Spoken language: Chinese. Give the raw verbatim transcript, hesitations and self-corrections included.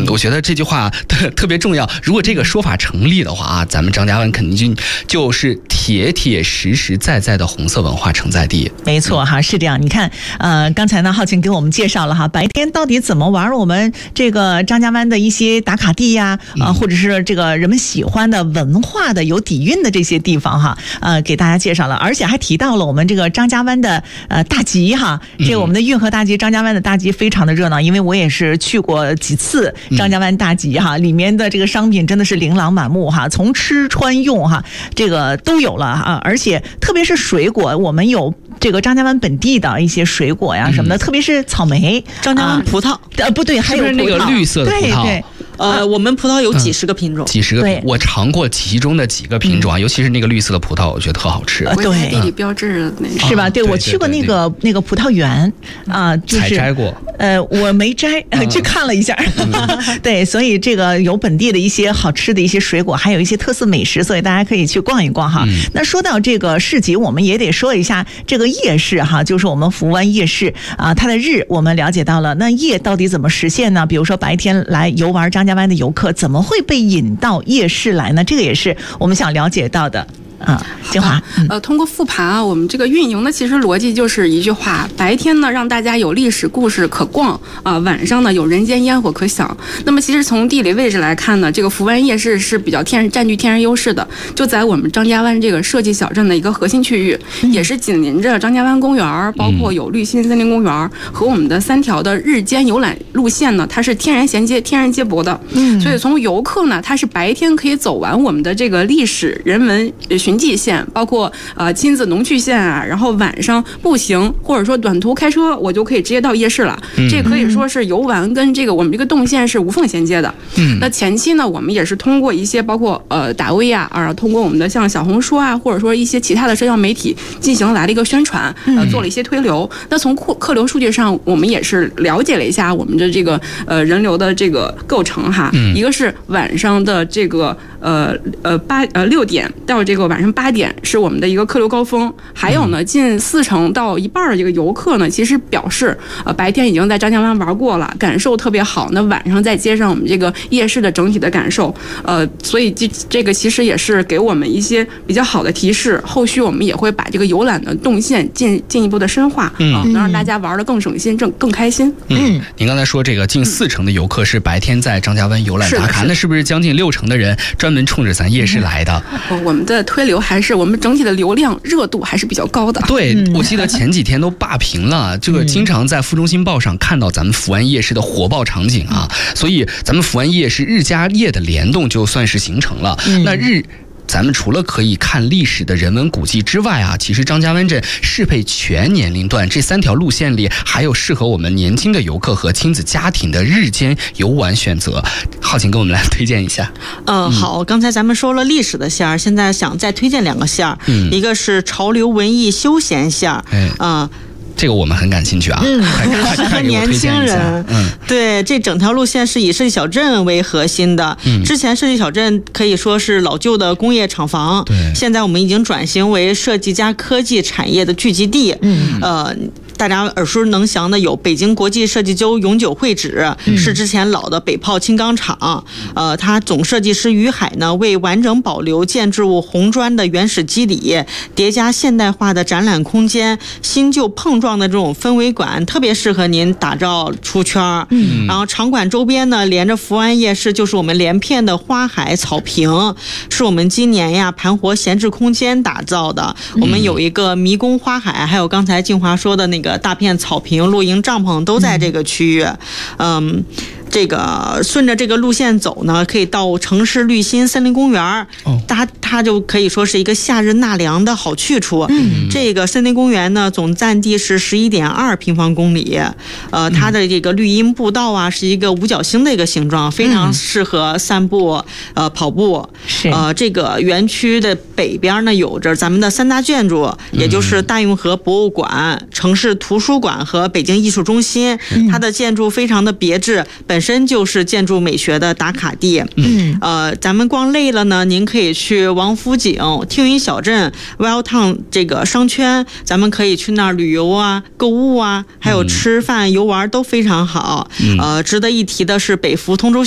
我觉得这句话特特别重要。如果这个说法成立的话啊，咱们张家湾肯定就就是铁铁实实在在的红色文化承载地。 没错哈，是这样。你看，呃，刚才呢，浩晴给我们介绍了哈，白天到底怎么玩我们这个张家湾的一些打卡地呀，啊、呃，或者是这个人们喜欢的文化的有底蕴的这些地方哈，呃，给大家介绍了，而且还提到了我们这个张家湾的呃大集哈，这个我们的运河大集，张家湾的大集非常的热闹，因为我也是去过几次张家湾大集哈，里面的这个商品真的是琳琅满目哈，从吃穿用哈，这个都有了啊，而且特别是水果，我们有这个张家湾本地的一些水果呀什么的，嗯、特别是草莓， 张家湾葡萄， 呃、啊，不对，还有葡萄， 是不是那个绿色的葡萄？ 对对。 呃，我们葡萄有几十个品种， 嗯、几十个品，我尝过其中的几个品种啊，嗯、尤其是那个绿色的葡萄，我觉得特好吃。 呃、对， 地理标志的那个是吧？对，我去过那个那个葡萄园啊，就是采摘过。 呃，我没摘，嗯、去看了一下。嗯、对，所以这个有本地的一些好吃的一些水果，还有一些特色美食，所以大家可以去逛一逛哈。嗯、那说到这个市集，我们也得说一下这个夜市哈，就是我们福湾夜市啊，它的日我们了解到了，那夜到底怎么实现呢？比如说白天来游玩张家湾的游客怎么会被引到夜市来呢？这个也是我们想了解到的。啊，金华， 呃，通过复盘啊，我们这个运营的其实逻辑就是一句话：白天呢让大家有历史故事可逛啊、呃，晚上呢有人间烟火可享。那么其实从地理位置来看呢，这个福湾夜市是比较天占据天然优势的，就在我们张家湾这个设计小镇的一个核心区域，嗯、也是紧邻着张家湾公园，包括有绿心森林公园、嗯、和我们的三条的日间游览路线呢，它是天然衔接、天然接驳的。嗯，所以从游客呢，他是白天可以走完我们的这个历史人文寻迹线，包括呃亲子农趣线啊，然后晚上步行或者说短途开车，我就可以直接到夜市了。嗯、这可以说是游玩跟这个我们这个动线是无缝衔接的。嗯，那前期呢，我们也是通过一些包括呃打微啊，啊，通过我们的像小红书啊，或者说一些其他的社交媒体进行来了一个宣传，呃，做了一些推流。嗯、那从客客流数据上，我们也是了解了一下我们的这个呃人流的这个构成哈。嗯、一个是晚上的这个呃呃八呃六点到这个晚上八点是我们的一个客流高峰，还有呢，近四成到一半的这个游客呢，其实表示呃白天已经在张家湾玩过了，感受特别好。那晚上再接上我们这个夜市的整体的感受，呃，所以这这个其实也是给我们一些比较好的提示。后续我们也会把这个游览的动线进进一步的深化，嗯、啊，能让大家玩得更省心、更更开心。 嗯，您刚才说这个近四成的游客是白天在张家湾游览打卡，那是不是将近六成的人专门冲着咱夜市来的？ 嗯、我们的推流还是我们整体的流量热度还是比较高的。 对，我记得前几天都霸屏了，这个经常在副中心报上看到咱们福湾夜市的火爆场景啊，所以咱们福湾夜市日加夜的联动就算是形成了。嗯、那日。咱们除了可以看历史的人文古迹之外啊，其实张家湾镇适配全年龄段，这三条路线里还有适合我们年轻的游客和亲子家庭的日间游玩选择。浩晴给我们来推荐一下。 呃，好，刚才咱们说了历史的线儿，现在想再推荐两个线儿，嗯、一个是潮流文艺休闲线儿，嗯、呃。 这个我们很感兴趣啊， 嗯，适合年轻人。嗯，对，这整条路线是以设计小镇为核心的。嗯，之前设计小镇可以说是老旧的工业厂房，对，现在我们已经转型为设计加科技产业的聚集地。嗯，呃。大家耳熟能详的有北京国际设计周永久会址，嗯、是之前老的北炮轻钢厂。呃，它总设计师于海呢，为完整保留建筑物红砖的原始基底，叠加现代化的展览空间，新旧碰撞的这种氛围感，特别适合您打造出圈。嗯，然后场馆周边呢，连着福湾夜市就是我们连片的花海草坪，是我们今年呀盘活闲置空间打造的。我们有一个迷宫花海，还有刚才静华说的那个。大片草坪、露营帐篷都在这个区域，嗯。这个顺着这个路线走呢，可以到城市绿心森林公园，哦、它它就可以说是一个夏日纳凉的好去处。嗯、这个森林公园呢，总占地是十一点二平方公里，呃，它的这个绿荫步道啊，是一个五角星的一个形状，非常适合散步、呃跑步。是呃，这个园区的北边呢，有着咱们的三大建筑，也就是大运河博物馆、城市图书馆和北京艺术中心。它的建筑非常的别致，本身就是建筑美学的打卡地。嗯，呃，咱们逛累了呢，您可以去王府井、听云小镇、Wild Town 这个商圈，咱们可以去那儿旅游啊、购物啊，还有吃饭、游玩都非常好。呃，值得一提的是北福通州